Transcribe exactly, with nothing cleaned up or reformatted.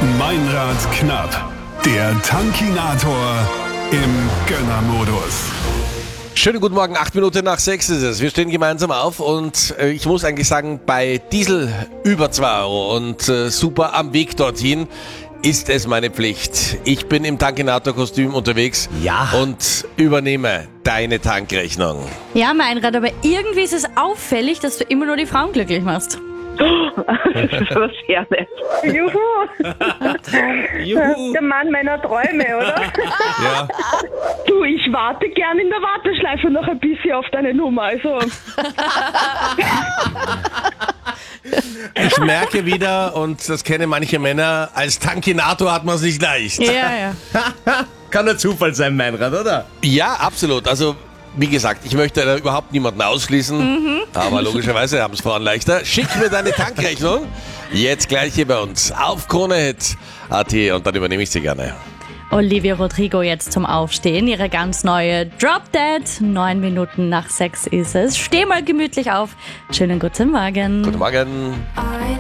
Meinrad knapp. Der Tankinator im Gönnermodus. Schönen guten Morgen, acht Minuten nach sechs ist es. Wir stehen gemeinsam auf und äh, ich muss eigentlich sagen, bei Diesel über zwei Euro und äh, super am Weg dorthin ist es meine Pflicht. Ich bin im Tankinator-Kostüm unterwegs Ja. und übernehme deine Tankrechnung. Ja, Meinrad, aber irgendwie ist es auffällig, dass du immer nur die Frauen glücklich machst. Das ist aber sehr nett. Juhu. Juhu. Der Mann meiner Träume, oder? Ja. Du, ich warte gern in der Warteschleife noch ein bisschen auf deine Nummer. Also, Ich merke wieder, und das kennen manche Männer, als Tankinator hat man es nicht leicht. Ja, ja. Kann nur Zufall sein, Meinrad, oder? Ja, absolut. Also, wie gesagt, ich möchte da überhaupt niemanden ausschließen, aber logischerweise haben es Frauen leichter. Schick mir deine Tankrechnung jetzt gleich hier bei uns auf KroneHit Punkt at und dann übernehme ich sie gerne. Olivia Rodrigo jetzt zum Aufstehen. Ihre ganz neue Drop Dead. Neun Minuten nach sechs ist es. Steh mal gemütlich auf. Schönen guten Morgen. Guten Morgen. I